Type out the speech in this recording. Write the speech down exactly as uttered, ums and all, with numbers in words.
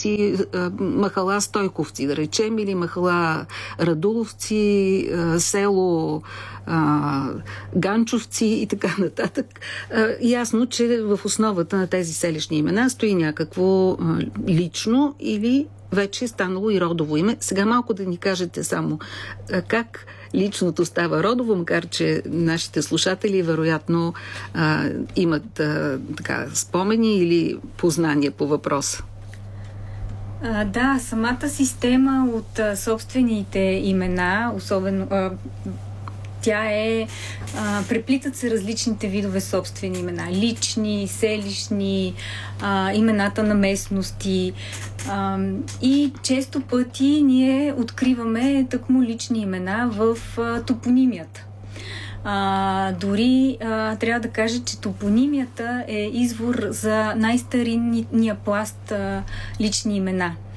си а, махала Стойковци, да речем, или махала Радуловци, а, село а, Ганчовци и така нататък. А, ясно, че в основата на тези селищни имена стои някакво а, лично или вече е станало и родово име. Сега малко да ни кажете само а, как личното става родово, макар че нашите слушатели вероятно а, имат а, така, спомени или познания по въпроса. А, да, самата система от а, собствените имена, особено а, тя е, а, преплитат се различните видове собствени имена. Лични, селищни, а, имената на местности. А, и често пъти ние откриваме тъкмо лични имена в а, топонимията. А, дори а, трябва да кажа, че топонимията е извор за най-старинния пласт а, лични имена.